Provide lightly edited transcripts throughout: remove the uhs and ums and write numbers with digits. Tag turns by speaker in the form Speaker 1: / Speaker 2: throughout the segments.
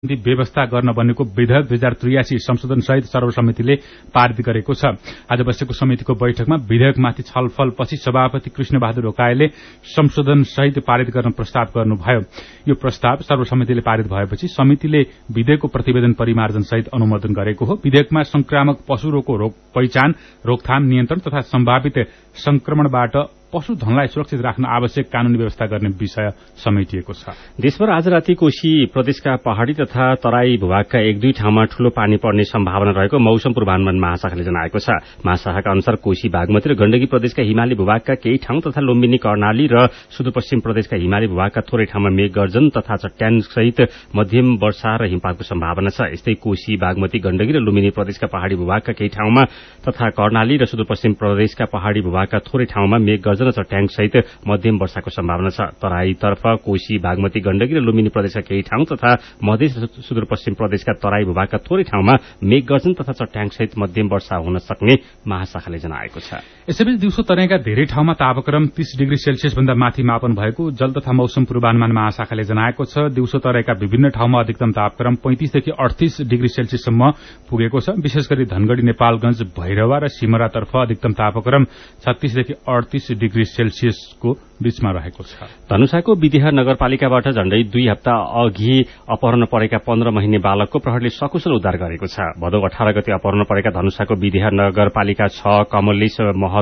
Speaker 1: व्यवस्था गर्न बनेको विधेयक 2083 संशोधन सहित सर्वसम्मतिले पारित गरेको छ। आज बसेको समितिको बैठकमा विधेयकमाथि छलफलपछि सभापति कृष्णबहादुर रोकाईले संशोधन सहित पारित गर्न प्रस्ताव गर्नुभयो। यो प्रस्ताव सर्वसम्मतिले पारित भएपछि समितिले विधेयकको प्रतिवेदन परिमार्जन सहित अनुमोदन गरेको हो। विधेयकमा संक्रामक पशु रोगको पहिचान, रोकथाम, नियन्त्रण तथा सम्भावित संक्रमणबाट पशुधनलाई सुरक्षित राख्न आवश्यक कानूनी व्यवस्था गर्ने विषय समेटिएको छ।
Speaker 2: देशभर आज राति कोशी प्रदेशका पहाड़ी तथा तराई भूभागका एक दुई ठाउँमा ठूलो पानी पर्ने सम्भावना रहेको मौसम पूर्वानुमान महाशाखाले जनाएको छ। महाशाखाका अनुसार कोशी, बागमती र गण्डकी प्रदेशका हिमाली भूभागका केही ठाउँ तथा लुम्बिनी, कर्णाली र सुदूरपश्चिम प्रदेशका हिमाली भूभागका थोरै ठाउँमा मेघ गर्जन तथा चट्याङ सहित मध्यम वर्षा र हिमपातको सम्भावना छ। यस्तै कोशी, बागमती, गण्डकी र लुम्बिनी प्रदेशका पहाड़ी भूभागका केही ठाउँमा तथा कर्णाली र सुदूरपश्चिम प्रदेशका पहाड़ी भूभागका थोरै ठाउँमा मेघ गर्जन र चट्याङ सहित मध्यम वर्षाको सम्भावना छ। तराईतर्फ कोशी, बागमती, गण्डकी र लुम्बिनी प्रदेशका केही ठाउँ तथा मध्य र सुदूरपश्चिम प्रदेशका तराई भूभागका थोरै ठाउँमा मेघ गर्जन तथा चट्याङ सहित मध्यम वर्षा हुन सक्ने महाशाखाले जनाएको छ।
Speaker 1: यसैबीच दिउँसो तराईका धेरै ठाउँमा तापक्रम 30 डिग्री सेल्सियस भन्दा माथि मापन भएको जल तथा मौसम पूर्वानुमान महाशाखाले जनाएको छ। दिउँसो तराईका विभिन्न ठाउँमा अधिकतम तापक्रम 35 देखि 38 डिग्री सेल्सियससम्म पुगेको छ। विशेष गरी धनगढ़ी, नेपालगंज, भैरवा र सिमरातर्फ अधिकतम तापक्रम 36 देखि 38 डिग्री सेल्सियसको बीचमा रहेको छ।
Speaker 2: धनुषाको विदेहा नगरपालिकाबाट झण्डै 2 हप्ता अघि अपहरण परेका 15 महिने बालकको प्रहरीले सकुशल उद्धार गरेको छ। भदौ 18 गते अपहरण परेका धनुषाको विदेहा नगरपालिका 6 का कमलेश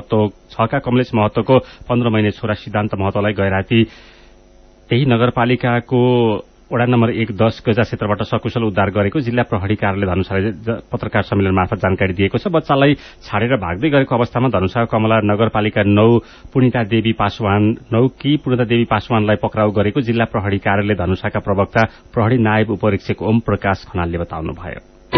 Speaker 2: महतोको 15 महिने छोरा सिद्धान्त महतोलाई गैराती त्यही नगरपालिकाको वडा नम्बर 1-10 गजा क्षेत्रबाट सकुशल उद्धार गरेको जिल्ला प्रहरी कार्यालय धनुषाले पत्रकार सम्मेलन मार्फत जानकारी दिएको छ। बच्चालाई छाडेर भाग्दै गरेको अवस्थामा धनुषा कमला नगरपालिका 9 पुनिता देवी पासवानलाई पक्राउ गरेको जिल्ला प्रहरी कार्यालय धनुषाका प्रवक्ता प्रहरी नायब उपरीक्षक ओम प्रकाश खनालले बताउनुभयो।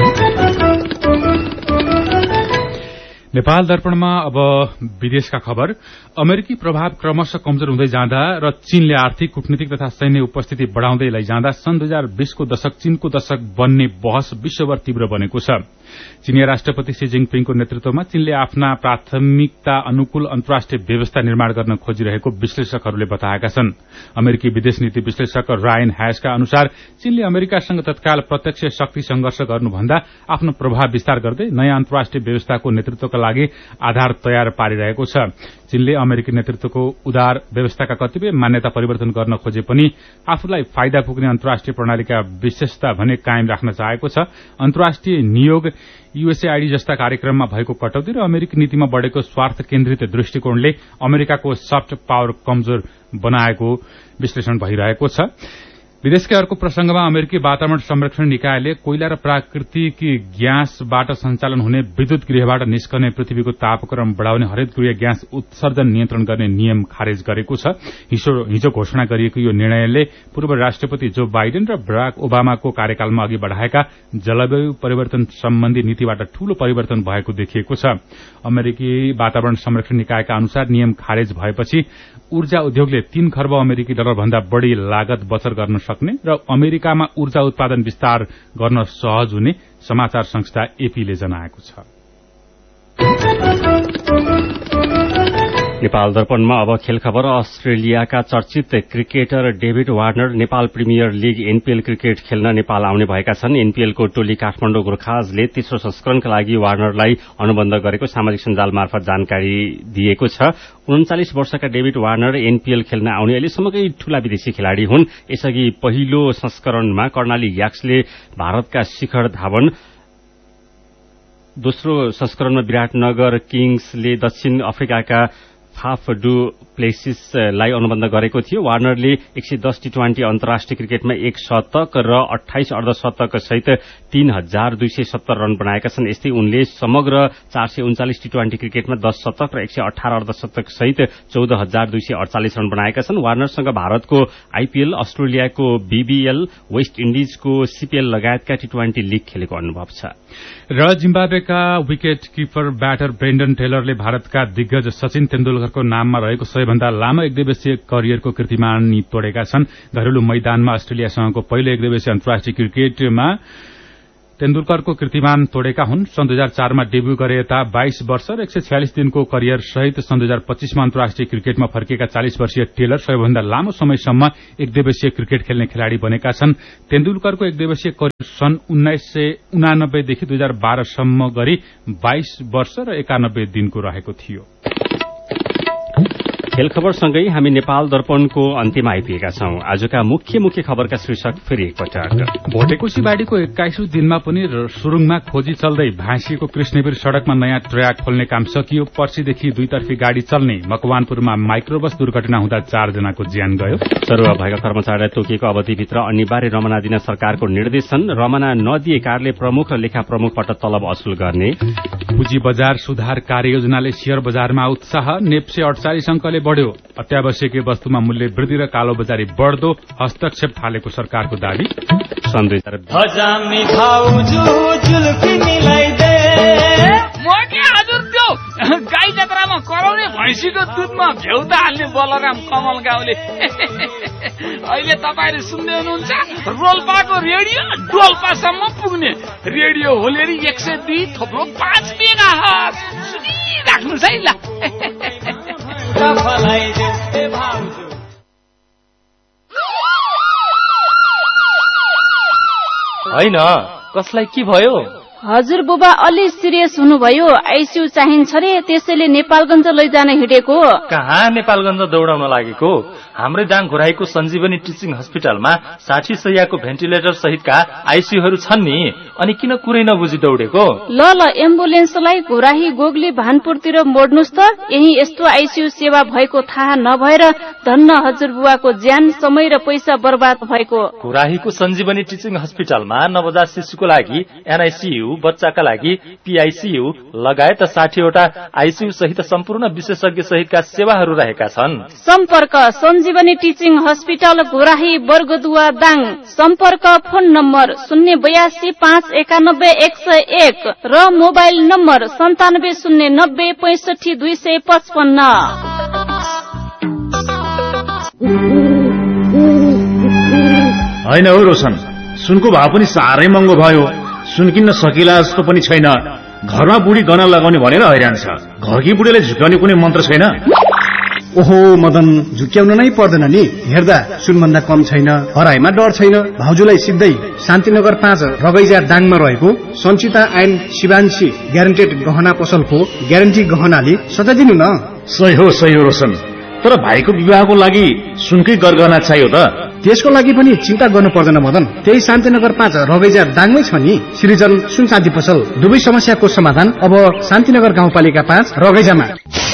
Speaker 1: नेपाल दर्पणमा अब विदेशका खबर। अमेरिकी प्रभाव क्रमशः कमजोर हुँदै जाँदा र चीनले आर्थिक, कूटनीतिक तथा सैन्य उपस्थिति बढ़ाउँदै लैजाँदा सन् 2020 को दशक चीनको दशक बन्ने बहस विश्वभर तीव्र बनेको छ। चीनिया राष्ट्रपति शी जिङपिङको नेतृत्वमा चीनले आफ्ना प्राथमिकता अनुकूल अन्तर्राष्ट्रिय व्यवस्था निर्माण गर्न खोजिरहेको विश्लेषकहरूले बताएका छन्। अमेरिकी विदेश नीति विश्लेषक रायन ह्यासका अनुसार चीनले अमेरिकासँग तत्काल प्रत्यक्ष शक्ति संघर्ष गर्नुभन्दा आफ्नो प्रभाव विस्तार गर्दै नयाँ अन्तर्राष्ट्रिय व्यवस्थाको नेतृत्वका लागि आधार तयार पारिरहेको छ। चीनले अमेरिकी नेतृत्वको उदार व्यवस्थाका कतिपय मान्यता परिवर्तन गर्न खोजे पनि आफूलाई फाइदा पुग्ने अन्तर्राष्ट्रिय प्रणालीका विशेषता भने कायम राख्न चाहेको छ। अन्तर्राष्ट्रिय नियोग, यूएसएआईडी जस्ता कार्यक्रममा भएको कटौती र अमेरिकी नीतिमा बढ़ेको स्वार्थ केन्द्रित दृष्टिकोणले अमेरिकाको सफ्ट पावर कमजोर बनाएको विश्लेषण भइरहेको छ। विदेशकै अर्को प्रसंगमा अमेरिकी वातावरण संरक्षण निकायले कोइला र प्राकृतिक ग्यासबाट सञ्चालन हुने विद्युत गृहबाट निस्कने पृथ्वीको तापक्रम बढ़ाउने हरित गृह ग्यास उत्सर्जन नियन्त्रण गर्ने नियम खारेज गरेको छ। हिजो घोषणा गरिएको यो निर्णयले पूर्व राष्ट्रपति जो बाइडेन र बराक ओबामाको कार्यकालमा अघि बढ़ाएका जलवायु परिवर्तन सम्बन्धी नीतिबाट ठूलो परिवर्तन भएको देखिएको छ। अमेरिकी वातावरण संरक्षण निकायका अनुसार नियम खारेज भएपछि ऊर्जा उद्योगले 3 खर्ब अमेरिकी डलर भन्दा बढ़ी लागत बचत गर्न सक्ने र अमेरिकामा ऊर्जा उत्पादन विस्तार गर्न सहज हुने समाचार संस्था एपीले जनाएको छ।
Speaker 2: नेपाल दर्पणमा अब खेल खबर। अस्ट्रेलियाका चर्चित cricketer David Warner Nepal premier league NPL cricket खेल्न नेपाल आउने भएका छन्। एनपीएलको टोली काठमाडौँ गोर्खाजले तेस्रो संस्करणका लागि वार्नरलाई अनुबन्ध गरेको सामाजिक सञ्जाल मार्फत जानकारी दिएको छ। 39 वर्षका डेभिड वार्नर एनपीएल खेल्न आउने अहिलेसम्मकै ठूला विदेशी खेलाड़ी हुन्। यसअघि पहिलो संस्करणमा कर्णाली याक्सले भारतका शिखर धावन, दोस्रो संस्करणमा विराटनगर किङ्सले दक्षिण अफ्रिकाका फाफ डु प्लेसिसलाई अनुबन्ध गरेको थियो। वार्नरले 110 टी20 अन्तर्राष्ट्रिय क्रिकेटमा 1 शतक र 28 अर्धशतक सहित 3270 रन बनाएका छन्। यस्तै उनले समग्र 439 टी20 क्रिकेटमा 10 शतक र 118 अर्धशतक सहित 14248 रन बनाएका छन्। वार्नरसँग भारतको आईपीएल, अस्ट्रेलियाको बीबीएल, वेस्ट इन्डिजको सीपीएल लगायतका टी20 लीग खेलेको अनुभव छ।
Speaker 1: र जिम्बाब्वेका विकेट किपर ब्याटर ब्रेन्डन टेलरले भारतका दिग्गज सचिन तेन्दुलकरको नाममा रहेको सबैभन्दा लामो एकदिवसीय करियरको कीर्तिमानी तोडेका छन्। घरेलु मैदानमा अस्ट्रेलियासँगको पहिलो एकदिवसीय अन्तर्राष्ट्रिय क्रिकेटमा तेन्दुलकरको कीर्तिमान तोडेका हुन्। सन् 2004 मा डेब्यू गरे यता 22 वर्ष र 146 दिनको करियर सहित सन् 2025 मा अन्तर्राष्ट्रिय क्रिकेटमा फर्किएका 40 वर्षीय टेलर सबैभन्दा लामो समयसम्म एकदिवसीय क्रिकेट खेल्ने खेलाड़ी बनेका छन्। तेन्दुलकरको एकदिवसीय करियर सन् 1989 देखि 2012 सम्म गरी 22 वर्ष र 91 दिनको रहेको थियो।
Speaker 2: खेल खबरसँगै हामी नेपाल दर्पणको अन्त्यमा आइपुगेका छौं। आजका मुख्य खबरका शीर्षक फेरि एकपटक।
Speaker 1: भोटेकोशी बाढीको 21औं दिनमा पनि सुरुङमा खोजी चल्दै भाँसिएको कृष्णवीर सड़कमा नयाँ ट्र्याक खोल्ने काम सकियो। पर्सीदेखि दुईतर्फी गाड़ी चल्ने मकवानपुरमा माइक्रोबस दुर्घटना हुँदा 4 जनाको ज्यान गयो।
Speaker 2: सरुवा भएका कर्मचारीलाई तोकिएको अवधिभित्र अनिवार्य रमना दिन सरकारको निर्देशन। रमना नदिए कार्यालय प्रमुख र लेखा प्रमुखबाट तलब असुल गर्ने।
Speaker 1: पुँजी बजार सुधार कार्ययोजनाले शेयर बजारमा उत्साह। नेप्से 48 अंकले बढ़्यो। अत्यावश्यकीय वस्तुमा मूल्य वृद्धि र कालो बजारी बढ़दो हस्तक्षेप थालेको सरकारको दावी। सन्
Speaker 3: 2000 गाई जात्रामा कराउने भैँसीको दुधमा भ्यौता हाल्ने बलराम कमल गाउँले अहिले तपाईहरु सुन्दै हुनुहुन्छ रोल्पाको रेडियो डोल्पासम्म पुग्ने रेडियो होलेरी 102 थप्लो 5 मेगाहर्ज सुनिराख्नुस् है ल।
Speaker 4: हैन कसलाई के भयो?
Speaker 5: हजुर बुबा अलि सिरियस हुनुभयो। आइसियु चाहिन्छ रे, त्यसैले नेपालगञ्ज लैजान हिँडेको।
Speaker 4: कहाँ नेपालगञ्ज दौडाउन लागेको? हाम्रै दाङ घुराईको सञ्जीवनी टिचिङ हस्पिटलमा 60 शैय्याको भेन्टिलेटर सहितका आइसियुहरू छन् नि, अनि किन कुरै नबुझी दौडेको?
Speaker 5: ल एम्बुलेन्सलाई घुराही गोगली भानपुरतिर मोड्नुस् त। यही यस्तो आइसियु सेवा भएको थाहा नभएर धन्न हजुर बुवाको ज्यान, समय र पैसा बर्बाद भएको।
Speaker 4: घुराहीको सञ्जीवनी टिचिङ हस्पिटलमा नवजात शिशुको लागि एनआइसियु, बच्चाका लागि पीआईसीयू लगायत 60 वटा आइसियु सहित सम्पूर्ण विशेषज्ञ सहितका सेवाहरू रहेका छन्।
Speaker 5: सम्पर्क सञ्जीवनी टिचिङ हस्पिटल घुराही बर्गदुवा दाङ। सम्पर्क फोन नम्बर 082 591 101 र मोबाइल नम्बर 9709 65 255।
Speaker 6: होइन हो रोशन, सुनको भाव पनि साह्रै महँगो भयो। सुन किन्न सकिला जस्तो पनि छैन। घरमा बुढी गहना लगाउने भनेर हैरान छ। घरकी बुढीले झुक्याउने कुनै मन्त्र छैन।
Speaker 7: ओहो मदन, झुक्याउन नै पर्दैन नि। हेर्दा सुनभन्दा कम छैन, हराइमा डर छैन। भाउजूलाई सिधै शान्तिनगर 5 रगैजा दाङमा रहेको सञ्चिता एन्ड शिवांशी ग्यारेन्टेड गहना पसलको ग्यारेन्टी गहनाले सजाइदिनु न।
Speaker 6: सही हो रोशन, तर भाइको विवाहको लागि सुनकै गरगहना चाहियो त।
Speaker 7: त्यसको लागि पनि चिन्ता गर्नु पर्दैन मदन, त्यही शान्तिनगर 5 रगैजा दाङमै छ नि सृजन सुन चाँदी पसल। दुवै समस्याको समाधान अब शान्तिनगर गाउँपालिका 5 रगैजामा।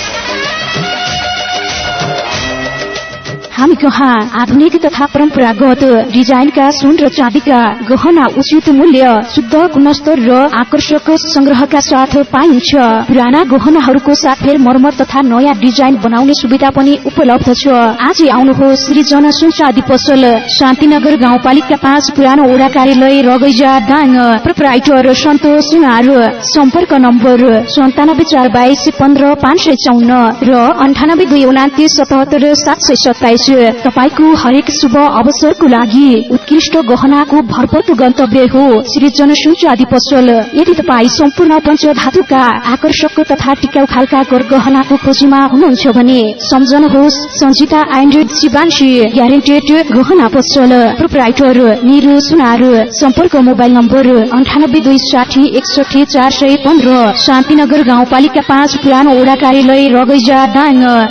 Speaker 8: हामी कहाँ आधुनिक तथा परम्परागत डिजाइनका सुन र चाँदीका गहना उचित मूल्य, शुद्ध गुणस्तर र आकर्षक संग्रहका साथ पाइन्छ। पुराना गहनाहरूको साथै मर्मत तथा नयाँ डिजाइन बनाउने सुविधा पनि उपलब्ध छ। आजै आउनुहोस् सृजन सुन चाँदी पसल, शान्तिनगर गाउँपालिका 5 पुरानो वडा कार्यालय रगैजा दाङ। प्रोप्राइटर सन्तोष सुनार। सम्पर्क नम्बर 9742 15 554 र 9829 77 727। तपाईको हरेक शुभ अवसरको लागि उत्कृष्ट गहनाको भरपर्दो गन्तव्य हो सृजन सुन चाँदी पसल। यदि तपाईँ सम्पूर्ण पञ्चधातुका आकर्षक तथा टिकाउ खालका गहनाको खोजीमा हुनुहुन्छ भने सम्झनुहोस् सञ्जिता एन्ड शिवांशी ग्यारेन्टेड गहना पसल। प्रोप्राइटर निरु सुनार। सम्पर्क मोबाइल नम्बर 9826 61 415। शान्तिनगर गाउँपालिका 5 पुरानो वडा कार्यालय रगैजा दाङ।